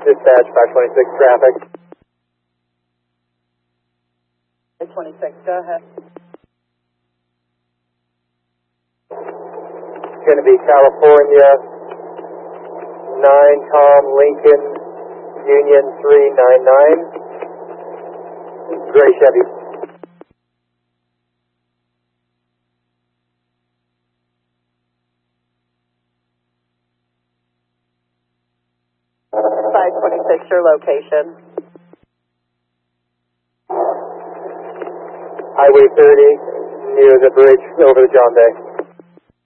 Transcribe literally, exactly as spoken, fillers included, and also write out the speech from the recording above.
Dispatch, five twenty-six traffic. five twenty-six, go ahead. It's going to be California, nine Tom Lincoln, Union three nine nine. Gray Chevy. five twenty-six, your location. Highway thirty, near the bridge over the John Day.